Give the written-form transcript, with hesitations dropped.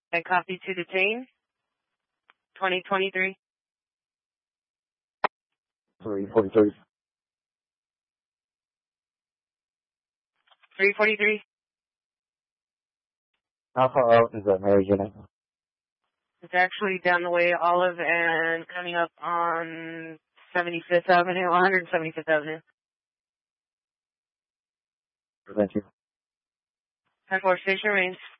I copy to detain. 2023. 343. 343. How far out is that marriage unit? It's actually down the way, Olive, and coming up on 75th Avenue, 175th Avenue. Thank you. 10-4, station remains.